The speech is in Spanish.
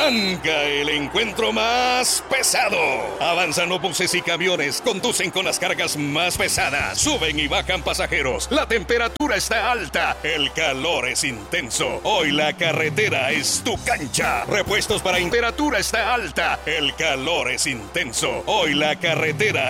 Arranca el encuentro más pesado. Avanzan autobuses y camiones, conducen con las cargas más pesadas, suben y bajan pasajeros. La temperatura está alta, el calor es intenso. Hoy la carretera es tu cancha. Repuestos para temperatura está alta, el calor es intenso. Hoy la carretera